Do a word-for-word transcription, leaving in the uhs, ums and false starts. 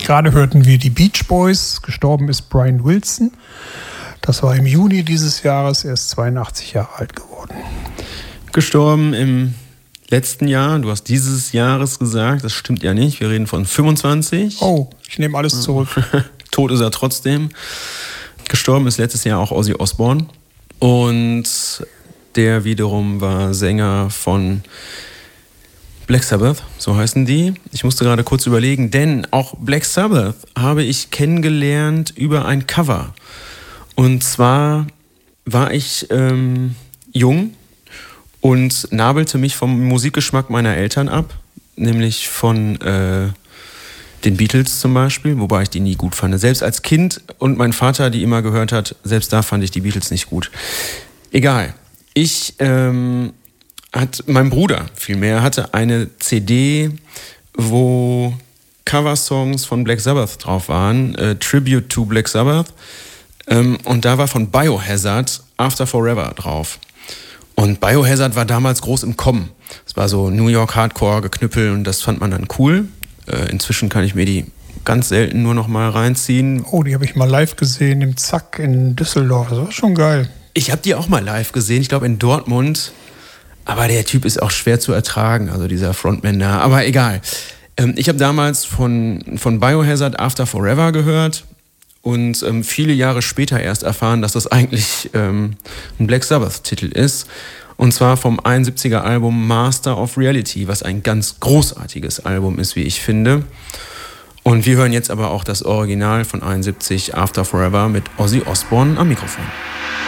Gerade hörten wir die Beach Boys. Gestorben ist Brian Wilson. Das war im Juni dieses Jahres. Er ist zweiundachtzig Jahre alt geworden. Gestorben im letzten Jahr. Du hast dieses Jahres gesagt. Das stimmt ja nicht. Wir reden von fünfundzwanzig. Oh, ich nehme alles zurück. Tot ist er trotzdem. Gestorben ist letztes Jahr auch Ozzy Osbourne. Und der wiederum war Sänger von Black Sabbath, so heißen die. Ich musste gerade kurz überlegen, denn auch Black Sabbath habe ich kennengelernt über ein Cover. Und zwar war ich ähm, jung und nabelte mich vom Musikgeschmack meiner Eltern ab, nämlich von äh, den Beatles zum Beispiel, wobei ich die nie gut fand. Selbst als Kind und mein Vater, die immer gehört hat, selbst da fand ich die Beatles nicht gut. Egal. Ich... Ähm, Hat mein Bruder vielmehr hatte eine C D, wo Coversongs von Black Sabbath drauf waren, äh, Tribute to Black Sabbath. Ähm, und da war von Biohazard After Forever drauf. Und Biohazard war damals groß im Kommen. Es war so New York Hardcore-Geknüppel und das fand man dann cool. Äh, inzwischen kann ich mir die ganz selten nur noch mal reinziehen. Oh, die habe ich mal live gesehen im Zack in Düsseldorf. Das war schon geil. Ich habe die auch mal live gesehen, ich glaube in Dortmund. Aber der Typ ist auch schwer zu ertragen, also dieser Frontman da. Aber egal. Ähm, ich habe damals von, von Biohazard After Forever gehört und ähm, viele Jahre später erst erfahren, dass das eigentlich ähm, ein Black Sabbath-Titel ist. Und zwar vom einundsiebziger Album Master of Reality, was ein ganz großartiges Album ist, wie ich finde. Und wir hören jetzt aber auch das Original von einundsiebzig After Forever mit Ozzy Osbourne am Mikrofon.